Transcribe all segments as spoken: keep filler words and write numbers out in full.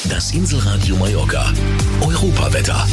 Das Inselradio Mallorca. Europawetter.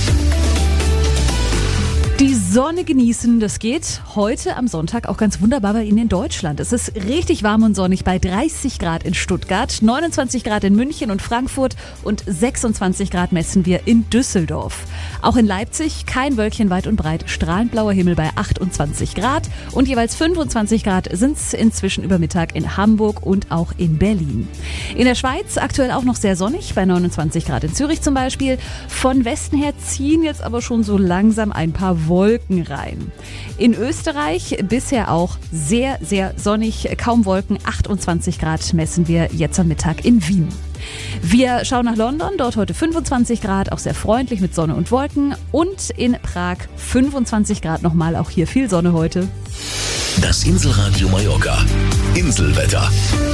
Die Sonne genießen, das geht heute am Sonntag auch ganz wunderbar bei Ihnen in Deutschland. Es ist richtig warm und sonnig bei dreißig Grad in Stuttgart, neunundzwanzig Grad in München und Frankfurt und sechsundzwanzig Grad messen wir in Düsseldorf. Auch in Leipzig kein Wölkchen weit und breit, strahlend blauer Himmel bei achtundzwanzig Grad und jeweils fünfundzwanzig Grad sind es inzwischen über Mittag in Hamburg und auch in Berlin. In der Schweiz aktuell auch noch sehr sonnig, bei neunundzwanzig Grad in Zürich zum Beispiel. Von Westen her ziehen jetzt aber schon so langsam ein paar Wolken rein. In Österreich bisher auch sehr, sehr sonnig, kaum Wolken, achtundzwanzig Grad messen wir jetzt am Mittag in Wien. Wir schauen nach London, dort heute fünfundzwanzig Grad, auch sehr freundlich mit Sonne und Wolken. Und in Prag fünfundzwanzig Grad nochmal, auch hier viel Sonne heute. Das Inselradio Mallorca. Inselwetter.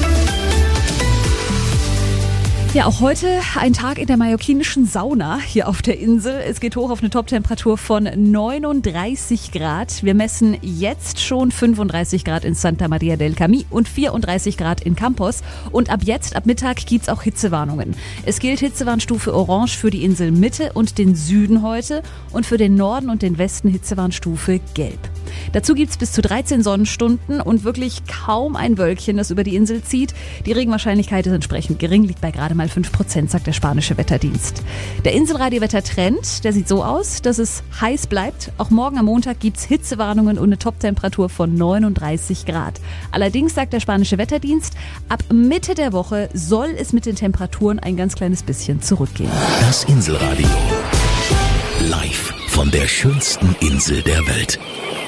Ja, auch heute ein Tag in der mallorquinischen Sauna hier auf der Insel. Es geht hoch auf eine Toptemperatur von neununddreißig Grad. Wir messen jetzt schon fünfunddreißig Grad in Santa Maria del Camí und vierunddreißig Grad in Campos. Und ab jetzt, ab Mittag, gibt's auch Hitzewarnungen. Es gilt Hitzewarnstufe Orange für die Insel Mitte und den Süden heute und für den Norden und den Westen Hitzewarnstufe Gelb. Dazu gibt's bis zu dreizehn Sonnenstunden und wirklich kaum ein Wölkchen, das über die Insel zieht. Die Regenwahrscheinlichkeit ist entsprechend gering, liegt bei gerade mal fünf Prozent, sagt der spanische Wetterdienst. Der Inselradio-Wettertrend, der sieht so aus, dass es heiß bleibt. Auch morgen am Montag gibt's Hitzewarnungen und eine Toptemperatur von neununddreißig Grad. Allerdings, sagt der spanische Wetterdienst, ab Mitte der Woche soll es mit den Temperaturen ein ganz kleines bisschen zurückgehen. Das Inselradio. Live von der schönsten Insel der Welt.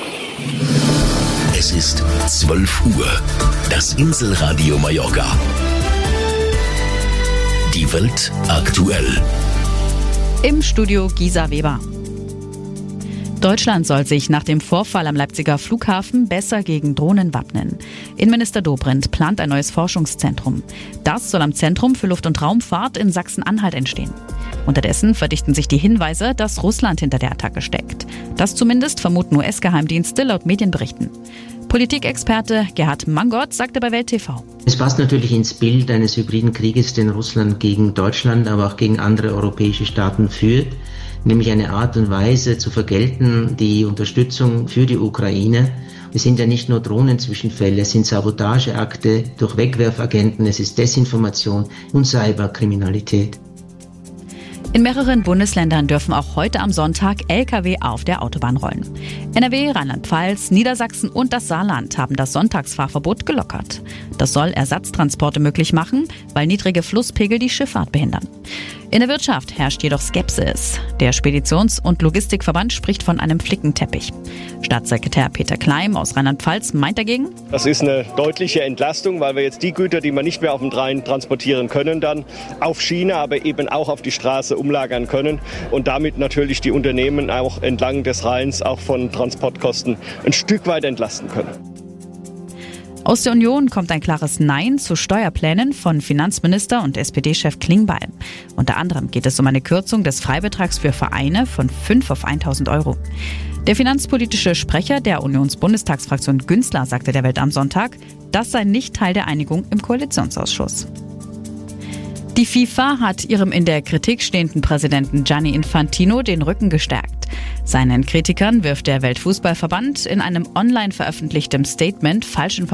Es ist zwölf Uhr. Das Inselradio Mallorca. Die Welt aktuell. Im Studio Gisa Weber. Deutschland soll sich nach dem Vorfall am Leipziger Flughafen besser gegen Drohnen wappnen. Innenminister Dobrindt plant ein neues Forschungszentrum. Das soll am Zentrum für Luft- und Raumfahrt in Sachsen-Anhalt entstehen. Unterdessen verdichten sich die Hinweise, dass Russland hinter der Attacke steckt. Das zumindest vermuten U S-Geheimdienste laut Medienberichten. Politikexperte Gerhard Mangott sagte bei Welt T V. Es passt natürlich ins Bild eines hybriden Krieges, den Russland gegen Deutschland, aber auch gegen andere europäische Staaten führt, nämlich eine Art und Weise zu vergelten, die Unterstützung für die Ukraine. Es sind ja nicht nur Drohnenzwischenfälle, es sind Sabotageakte durch Wegwerfagenten, es ist Desinformation und Cyberkriminalität. In mehreren Bundesländern dürfen auch heute am Sonntag L K W auf der Autobahn rollen. N R W, Rheinland-Pfalz, Niedersachsen und das Saarland haben das Sonntagsfahrverbot gelockert. Das soll Ersatztransporte möglich machen, weil niedrige Flusspegel die Schifffahrt behindern. In der Wirtschaft herrscht jedoch Skepsis. Der Speditions- und Logistikverband spricht von einem Flickenteppich. Staatssekretär Peter Kleim aus Rheinland-Pfalz meint dagegen: Das ist eine deutliche Entlastung, weil wir jetzt die Güter, die wir nicht mehr auf dem Rhein transportieren können, dann auf Schiene, aber eben auch auf die Straße umlagern können und damit natürlich die Unternehmen auch entlang des Rheins auch von Transportkosten ein Stück weit entlasten können. Aus der Union kommt ein klares Nein zu Steuerplänen von Finanzminister und S P D-Chef Klingbeil. Unter anderem geht es um eine Kürzung des Freibetrags für Vereine von fünf auf tausend Euro. Der finanzpolitische Sprecher der Unionsbundestagsfraktion Günzler sagte der Welt am Sonntag, das sei nicht Teil der Einigung im Koalitionsausschuss. Die FIFA hat ihrem in der Kritik stehenden Präsidenten Gianni Infantino den Rücken gestärkt. Seinen Kritikern wirft der Weltfußballverband in einem online veröffentlichten Statement falsche